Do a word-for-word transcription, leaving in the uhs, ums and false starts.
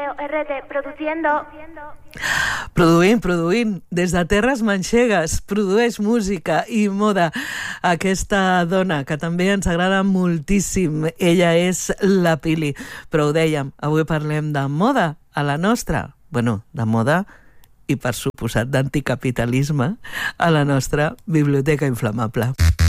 Leo R T, produciendo. Produint, produint, des de Terres Manxegues, produeix música i moda. Aquesta dona, que també ens agrada moltíssim, ella és la Pili. Però ho dèiem, avui parlem de moda a la nostra, bueno, de moda i per suposat d'anticapitalisme a la nostra biblioteca inflamable.